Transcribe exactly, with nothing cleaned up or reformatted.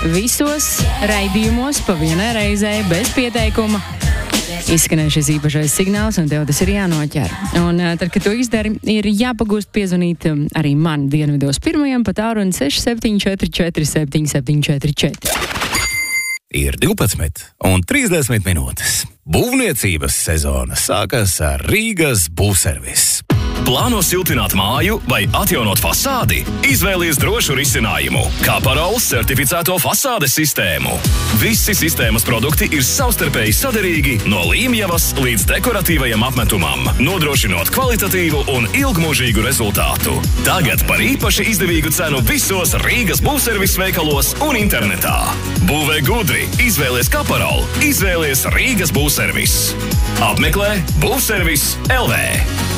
visos raidījumos pa vienai reizē bez pieteikuma izskanēs šis īpašais signāls, un tev tas ir jānoķer. Un tad, kad to izdari, ir jāpagūst piezvanīt arī man dienvidos pirmajam pa tālruni seši septiņi četri četri septiņi septiņi četri četri. Ir divpadsmit un trīsdesmit minūtes. Būvniecības sezona sākas ar Rīgas būvservis. Plāno siltināt māju vai atjaunot fasādi? Izvēlies drošu risinājumu – Kaparols certificēto fasādes sistēmu. Visi sistēmas produkti ir savstarpēji saderīgi no līmjavas līdz dekoratīvajam apmetumam, nodrošinot kvalitatīvu un ilgmūžīgu rezultātu. Tagad par īpaši izdevīgu cenu visos Rīgas būvservis veikalos un internetā. Būvē gudri, izvēlies Kaparolu, izvēlies Rīgas būvservis. Apmeklē būvservis L V.